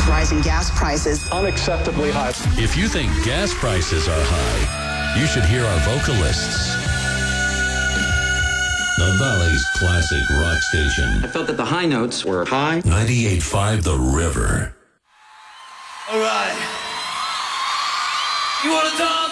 with rising gas prices. Unacceptably high. If you think gas prices are high, you should hear our vocalists. The Valley's classic rock station. I felt that the high notes were high. 98.5 The River. All right. You want to dance?